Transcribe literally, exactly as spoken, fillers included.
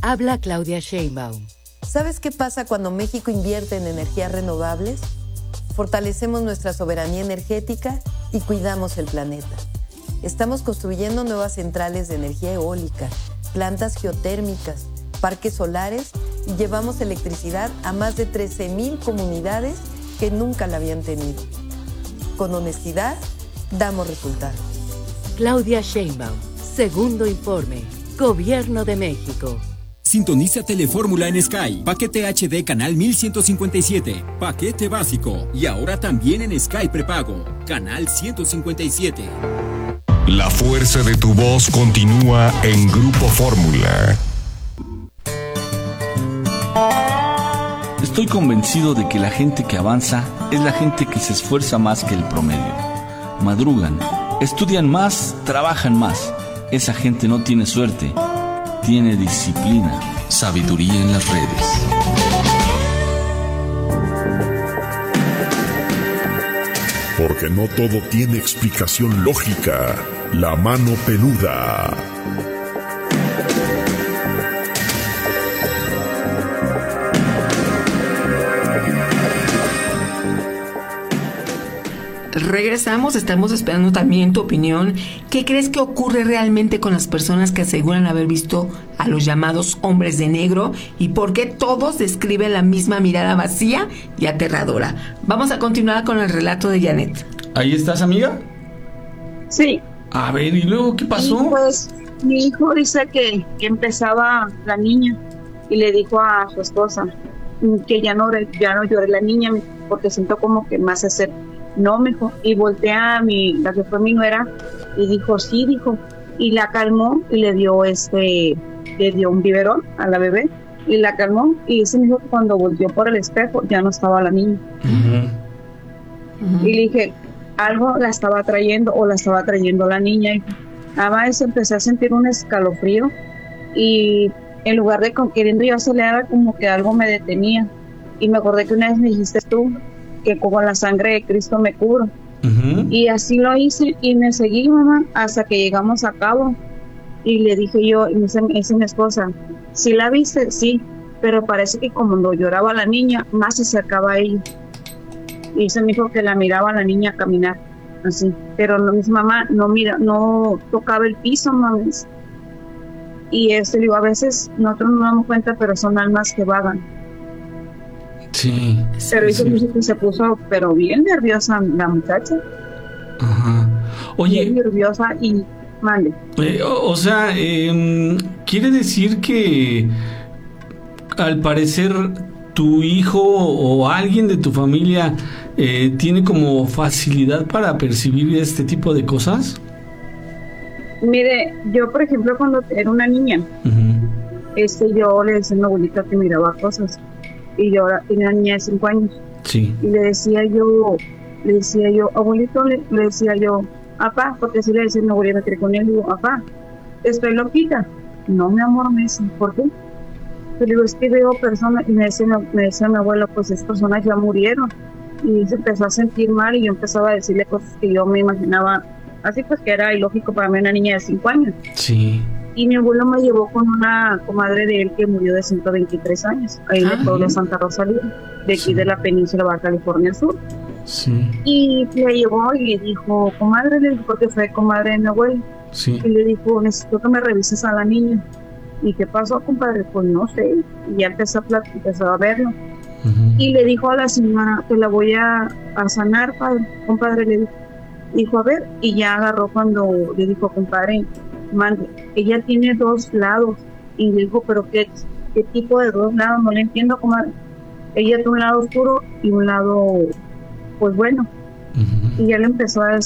Habla Claudia Sheinbaum. ¿Sabes qué pasa cuando México invierte en energías renovables? Fortalecemos nuestra soberanía energética y cuidamos el planeta. Estamos construyendo nuevas centrales de energía eólica, plantas geotérmicas, parques solares y llevamos electricidad a más de trece mil comunidades que nunca la habían tenido. Con honestidad, damos resultados. Claudia Sheinbaum, segundo informe, Gobierno de México. Sintoniza Telefórmula en Sky, paquete H D canal mil ciento cincuenta y siete, paquete básico y ahora también en Sky prepago, canal ciento cincuenta y siete. La fuerza de tu voz continúa en Grupo Fórmula. Estoy convencido de que la gente que avanza es la gente que se esfuerza más que el promedio. Madrugan, estudian más, trabajan más. Esa gente no tiene suerte, tiene disciplina. Sabiduría en las redes. Porque no todo tiene explicación lógica. La mano peluda. Regresamos, estamos esperando también tu opinión. ¿Qué crees que ocurre realmente con las personas que aseguran haber visto a los llamados hombres de negro? ¿Y por qué todos describen la misma mirada vacía y aterradora? Vamos a continuar con el relato de Janet. ¿Ahí estás, amiga? Sí. A ver, ¿y luego qué pasó? Y pues mi hijo dice que, que empezaba la niña y le dijo a su esposa que ya no, ya no llore la niña porque siento como que más hacer. No, mejor. Y voltea a mi, la que fue mi nuera, y dijo, sí, dijo, y la calmó y le dio este, le dio un biberón a la bebé, y la calmó, y ese mismo cuando volteó por el espejo, ya no estaba la niña. Uh-huh. Uh-huh. Y le dije, algo la estaba trayendo, o la estaba trayendo la niña, y además empecé a sentir un escalofrío, y en lugar de con, queriendo yo acelerar, como que algo me detenía, y me acordé que una vez me dijiste tú, que con la sangre de Cristo me curo. Uh-huh. Y así lo hice y me seguí, mamá, hasta que llegamos a Cabo. Y le dije yo, y me dice, me dice mi esposa, ¿sí la viste? Sí, pero parece que como lloraba la niña, más se acercaba a ella. Y se me dijo que la miraba a la niña caminar, así. Pero no, mi mamá no mira, no tocaba el piso, mamá. Y eso, digo, a veces nosotros no nos damos cuenta, pero son almas que vagan. Sí. Pero sí, dice sí. que se puso, pero bien nerviosa la muchacha. Ajá. Oye. Bien nerviosa y mande. Eh, o, o sea, eh, quiere decir que al parecer tu hijo o alguien de tu familia eh, tiene como facilidad para percibir este tipo de cosas. Mire, yo por ejemplo cuando era una niña, uh-huh. este yo le decía a mi abuelita que miraba cosas. Y yo ahora tenía una niña de cinco años. Sí. Y le decía yo, le decía yo, abuelito, le, le decía yo, apá, porque así le decía a mi abuelita que con él, digo, apá, estoy loquita. No, mi amor, me dice, ¿por qué? Yo le digo, es que veo personas, y me decía, me decía mi abuela, pues esas personas ya murieron. Y se empezó a sentir mal y yo empezaba a decirle cosas que yo me imaginaba, así pues que era ilógico para mí una niña de cinco años. Sí. Y mi abuelo me llevó con una comadre de él que murió de ciento veintitrés años, ahí en el pueblo de Santa Rosalía, de aquí sí. de la península de Baja California Sur. Sí. Y le llevó y le dijo, comadre, le dijo, porque fue comadre de mi abuelo. Sí. Y le dijo, necesito que me revises a la niña. ¿Y qué pasó, compadre? Pues no sé. Y ya empezó a, plat- empezó a verlo. Uh-huh. Y le dijo a la señora que la voy a, a sanar, padre. Compadre, le dijo, dijo, a ver, y ya agarró cuando le dijo, compadre, mande, ella tiene dos lados. Y le dijo, pero qué, qué tipo de dos lados, no le entiendo, comadre. Ella tiene un lado oscuro y un lado, pues bueno. Uh-huh. Y ya le empezó a decir